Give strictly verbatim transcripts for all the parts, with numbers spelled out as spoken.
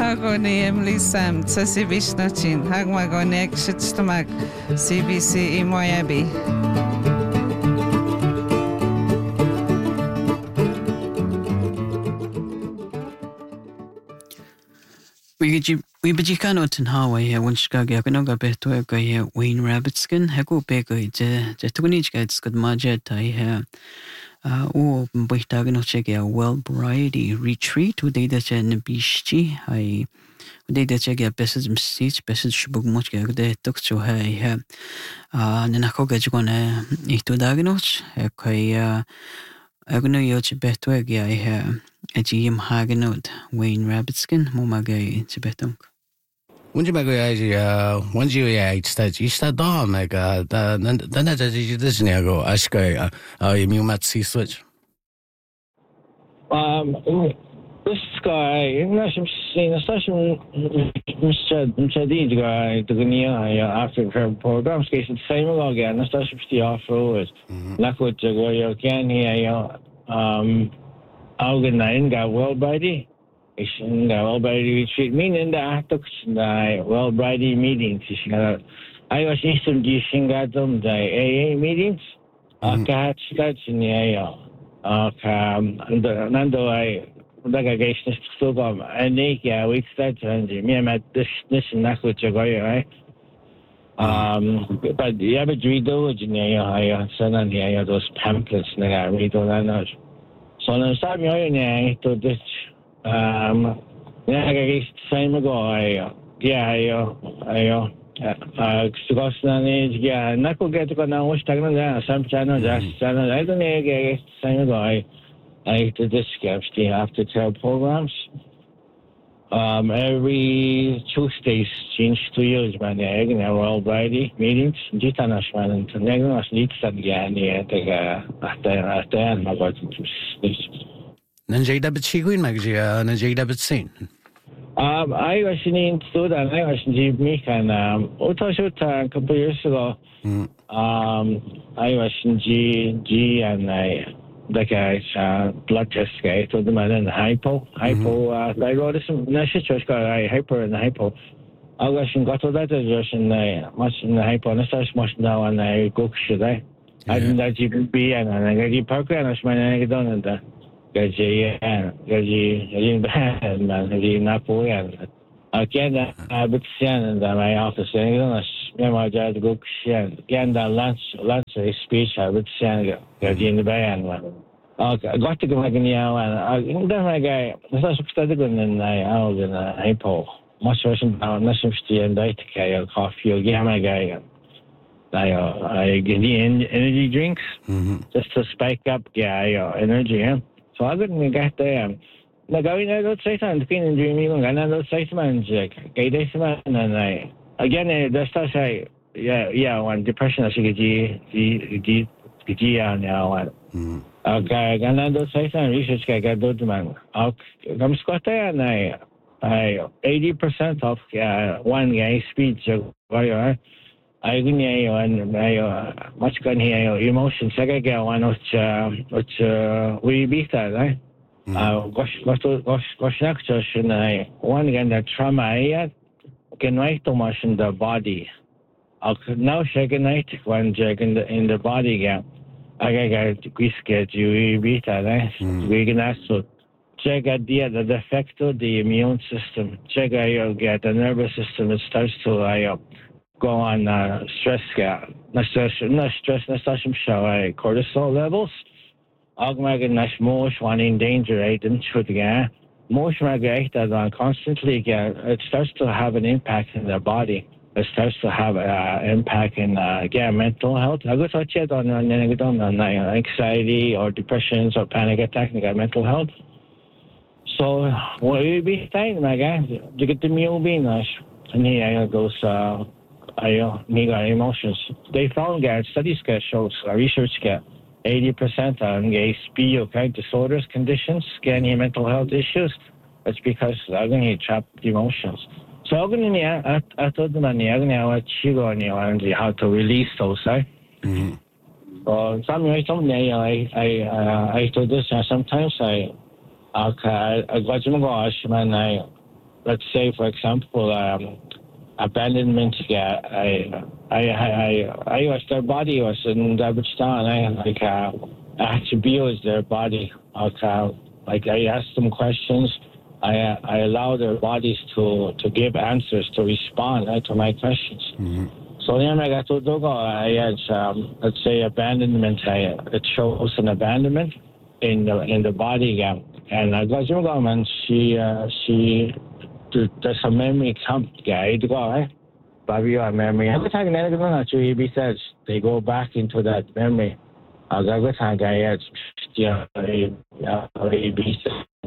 Hagoni Emily Sam Tsasi Vishnachin Hagmagonek Shitstamak C B C Imoyabi. We begin to Hawaii, when Chicago, Ganoga Beto, Wayne Rabbitskin, Hago Bego, Jetunic gets good budget. I have oh, Boitagan check a well variety retreat who did that in Bishti. I did that check a best seats, best book much they took to her. Nanakoga gonna eat two diagnosis. Okay, Agno Yoch Betweg, I have a G M Haganot, Wayne Rabbitskin, Momagay, Tibetunk. When you make a one you eight stage, you start down like a then that's a decision ago. Ask a immune mat sea switch. Um, this guy, in a session, Mister D guy, the Guinea after her programs, case the same again, a session the off road. Lackwood, you can hear um, Algan nine got well body. Ishin ga well-body retreat meaning the atok na well-body meetings ishin I was isum di shingadum da A A meetings aka start ni ayo aka nando I daga geishnis tugam ani ya we start andi me ma this this na ko chagoy right um but you have a drido ni ayo sanan ni ayo those pamphlets na ga read on na so na sabi yo ni to this Um, yeah, I guess same ago. I, yeah, I, I, uh, Scotland, yeah, not to get to know what's talking about. Some channel, just channel. I don't know. I guess same ago. I, I did this the after care programs. Um, every Tuesdays since two years, man, I can have all Friday meetings. Jitanash man, and to negotiate needs again. Yeah, take a after after and my God, Nanjay David Chiguin Magia, Nanjay David Sin. Um, I was in Sudan, I was in Jimmy, and um, a couple of years ago, um, I was in G, G, and I, the guy's uh, blood test guy told them I had hypo, hypo, uh, thyroidism, Nashichosh got hyper and hypo. I was in got to that adjustment, I much in the hypo, and I started much now, and I go should I? I didn't that G B, and I got you parker, and I was my name done that. Gaji and Gaji in bad man, Gaji Napoleon. Again, I would send my office and I just go send again the lunch, lunch speech. I would send Gaji in the band. Okay, I got to go again now, and I think that my guy, the first study and I out in a hypo. Much worse than nothing to and I take a coffee or get my guy. I, I get the energy drinks just to spike up, yeah, energy, yeah. So I couldn't get there. Like I don't say something, feeling dreaming, and I don't say something, gay days, and I again, that's I yeah, yeah, one depression, I should G, G, G, G, now. Okay, and I don't say something, research, I got good man. I'm Scott there, and I, I, eighty percent of one guy speech, I can hear and I much can hear emotions. I get one which which we beat that, right? Uh, gosh, gosh, gosh, gosh, and I one again that trauma I can write too much in the body. I'll now shake a night one check in the in the body again. I get get you beat that, right? We can also check at the the defect of the immune system. Check I get the nervous system. It starts to I go on uh, stress scale. Not stress, not stress, not some show cortisol levels. Augmag and Nash Mosh one in danger, right? And should again. Mosh magate that on constantly again, it starts to have an impact in their body. It starts to have an uh, impact in uh, again mental health. I go touch it on on on anxiety or depressions or panic attack and got mental health. So what will be saying, my guy? You get the meal being nice. And here goes uh I uh, emotions. They found that studies get shows uh, research get eighty percent on gay P okay disorders, conditions, any mental health issues. It's because I'm going to trap emotions. So I'm going to I told them I'm going to how to release those, right? So some way someday I I uh, I told this uh, sometimes I okay I got some gosh man I let's say, for example, um, abandonment. Yeah, I, I, I, I, I was their body was in Dagestan. I like uh, I had to abuse their body. Like, uh, like I asked them questions. I, uh, I allow their bodies to, to give answers, to respond uh, to my questions. Mm-hmm. So then I got to do I had, um, let's say, abandonment. I, it shows an abandonment in the in the body. Yeah. And I got to and she uh, she there's a memory camp guy to go. Eh? But we are memory. Every time they says they go back into that memory. I got to thank I yeah, be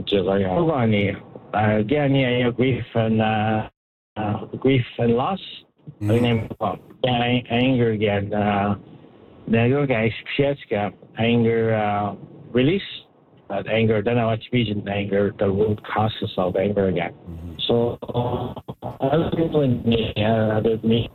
again, yeah, grief and uh, uh, grief and loss. Mm-hmm. I name yeah, anger again. Uh, the guys, anger uh, release. That anger, then I watch vision anger, the root causes of anger again. Mm-hmm. So, other people in me, uh, other me.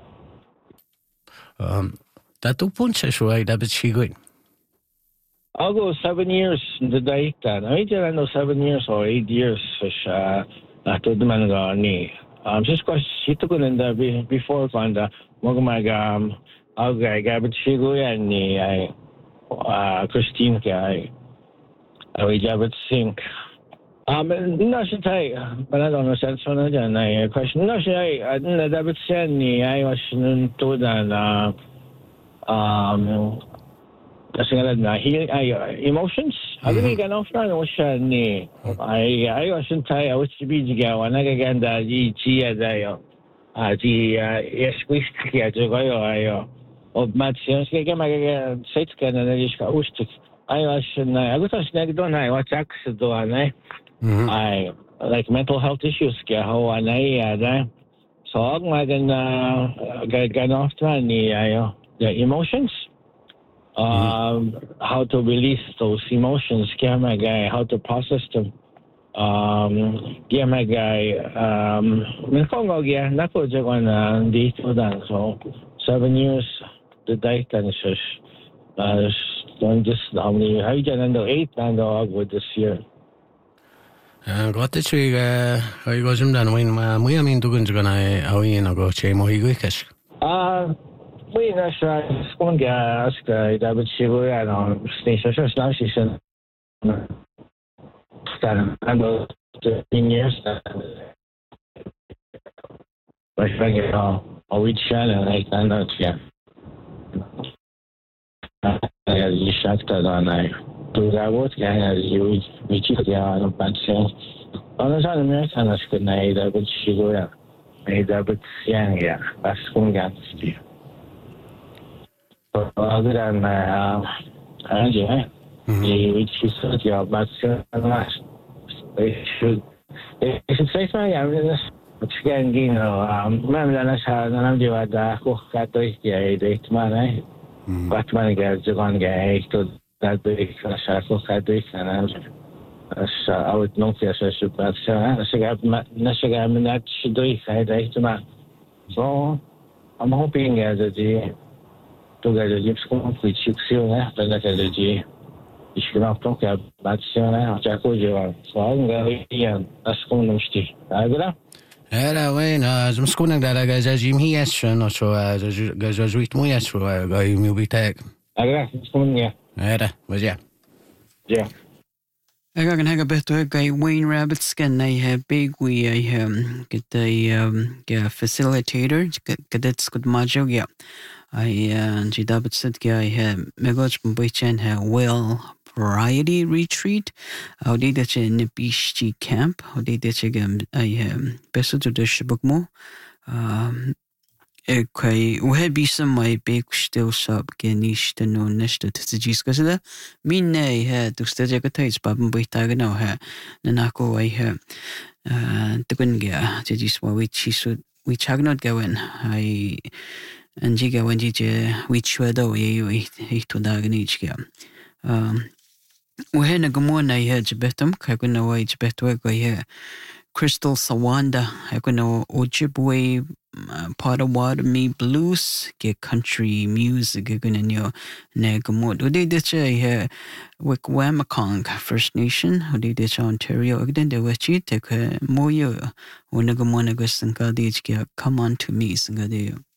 Um, that two punches, right? That was she good. I'll go seven years in the day. Then I did know seven years or eight years. Uh, I told the man go knee. Um, just because she took it in the before on the Mogamaga, I'll get but she go and I, uh, Christine guy. We just think. Um, no, she say, but I don't know. That's one of the question. No, she I didn't have it said me. I was told that um, that's another healing emotions. I didn't get no friend. Was me. I I wasn't tired. I was to be together. And again, that G G as I uh the yes we get to go. I oh, but since I get my set can and I just got I was in, I was in the I was actually I like mental health issues. How I know so I'm gonna get off the the emotions. Um, how to release those emotions? How to process them? Um, um, so seven years the date and uh, don't just how many how you get under eight and with this year. Uh, got the tree, uh, how you got him done when my mean to go to how you know go chain more you cash. Uh, we know, one guy asked that would she were at on station. Now she's in and fifteen years. But I get all we chat and I kind of, yeah. You shut that on I do that work as you reach it on a bunch of on the side of American as good night that would she go out made that but yeah yeah that's one got to but other than uh and yeah you reach you said yeah but they should they should say something I mean but again you know um remember that I said and I'm doing that go got to yeah they man eh but man guys are going to get to that big shackle cat and I was I would not guess I should but I should have Nashagam and that should do it. So I'm hoping that the to get a gift school which you feel after that energy. You should not talk about Jacko. So I'm going to ask them to I go. Era when as I'm schooling that I guess as Jim he has no so as as as we more as for I you be tag. I got schooling yeah. Era was yeah. Yeah. I got an better guy Wayne Rabbit skin I have big we I um get the um yeah facilitator get that's good majo yeah. I uh G W said guy have megach boychen have well variety retreat. How did that in the beach camp? How did that again? I um best to the shibuk mo. Um okay, we have be some my big still sub genish the no nest to the giscas da. Mean nay had to stay a taste, but by tagano ha. Nanako I have uh the gunga, just what which she should which have not go in. I and Jiga when Jija which were though you eat to daganich gam. Um we had a gamon I had betum, I could know age better go here. Crystal Sawanda, I could know Ojibwe Potawatomi blues ke country music guninyo ne gamot udi dicha he Wickwamacong First Nation udi dicha Ontario agden de wachi te ke moyo onagamona gusanga de come on to me sanga de